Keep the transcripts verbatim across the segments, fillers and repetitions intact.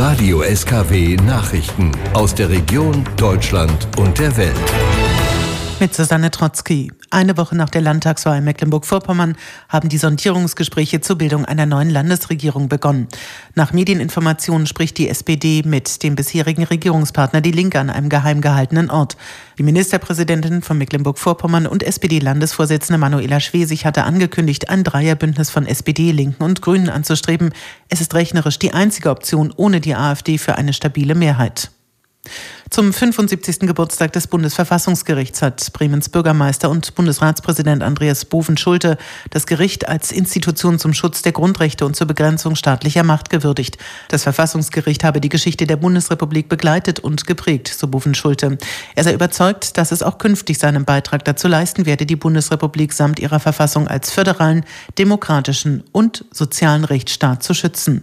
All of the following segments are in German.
Radio S K W Nachrichten aus der Region, Deutschland und der Welt. Mit Susanne Trotzki. Eine Woche nach der Landtagswahl in Mecklenburg-Vorpommern haben die Sondierungsgespräche zur Bildung einer neuen Landesregierung begonnen. Nach Medieninformationen spricht die S P D mit dem bisherigen Regierungspartner Die Linke an einem geheim gehaltenen Ort. Die Ministerpräsidentin von Mecklenburg-Vorpommern und S P D-Landesvorsitzende Manuela Schwesig hatte angekündigt, ein Dreierbündnis von S P D, Linken und Grünen anzustreben. Es ist rechnerisch die einzige Option ohne die AfD für eine stabile Mehrheit. Zum fünfundsiebzigsten Geburtstag des Bundesverfassungsgerichts hat Bremens Bürgermeister und Bundesratspräsident Andreas Boven-Schulte das Gericht als Institution zum Schutz der Grundrechte und zur Begrenzung staatlicher Macht gewürdigt. Das Verfassungsgericht habe die Geschichte der Bundesrepublik begleitet und geprägt, so Boven-Schulte. Er sei überzeugt, dass es auch künftig seinen Beitrag dazu leisten werde, die Bundesrepublik samt ihrer Verfassung als föderalen, demokratischen und sozialen Rechtsstaat zu schützen.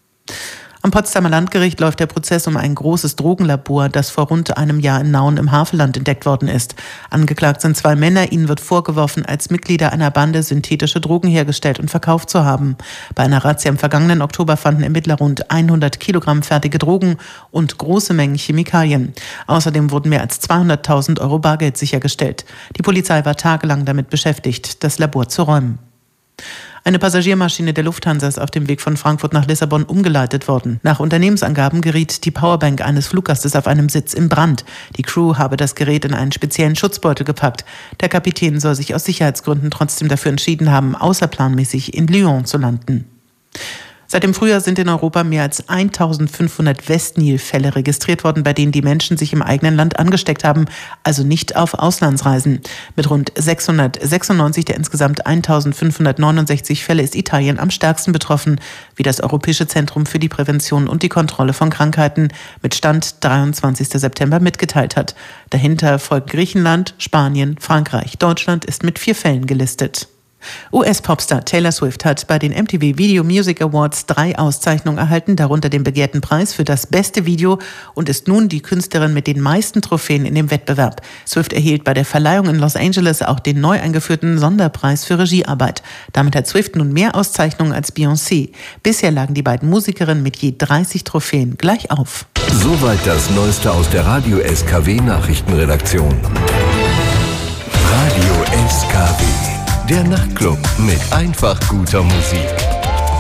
Am Potsdamer Landgericht läuft der Prozess um ein großes Drogenlabor, das vor rund einem Jahr in Nauen im Havelland entdeckt worden ist. Angeklagt sind zwei Männer. Ihnen wird vorgeworfen, als Mitglieder einer Bande synthetische Drogen hergestellt und verkauft zu haben. Bei einer Razzia im vergangenen Oktober fanden Ermittler rund hundert Kilogramm fertige Drogen und große Mengen Chemikalien. Außerdem wurden mehr als zweihunderttausend Euro Bargeld sichergestellt. Die Polizei war tagelang damit beschäftigt, das Labor zu räumen. Eine Passagiermaschine der Lufthansa ist auf dem Weg von Frankfurt nach Lissabon umgeleitet worden. Nach Unternehmensangaben geriet die Powerbank eines Fluggastes auf einem Sitz in Brand. Die Crew habe das Gerät in einen speziellen Schutzbeutel gepackt. Der Kapitän soll sich aus Sicherheitsgründen trotzdem dafür entschieden haben, außerplanmäßig in Lyon zu landen. Seit dem Frühjahr sind in Europa mehr als eintausendfünfhundert Westnil-Fälle registriert worden, bei denen die Menschen sich im eigenen Land angesteckt haben, also nicht auf Auslandsreisen. Mit rund sechshundertsechsundneunzig der insgesamt eintausendfünfhundertneunundsechzig Fälle ist Italien am stärksten betroffen, wie das Europäische Zentrum für die Prävention und die Kontrolle von Krankheiten mit Stand dreiundzwanzigsten September mitgeteilt hat. Dahinter folgt Griechenland, Spanien, Frankreich. Deutschland ist mit vier Fällen gelistet. U S-Popstar Taylor Swift hat bei den M T V Video Music Awards drei Auszeichnungen erhalten, darunter den begehrten Preis für das beste Video und ist nun die Künstlerin mit den meisten Trophäen in dem Wettbewerb. Swift erhielt bei der Verleihung in Los Angeles auch den neu eingeführten Sonderpreis für Regiearbeit. Damit hat Swift nun mehr Auszeichnungen als Beyoncé. Bisher lagen die beiden Musikerinnen mit je dreißig Trophäen gleich auf. Soweit das Neueste aus der Radio S K W Nachrichtenredaktion. Radio S K W. Der Nachtclub mit einfach guter Musik.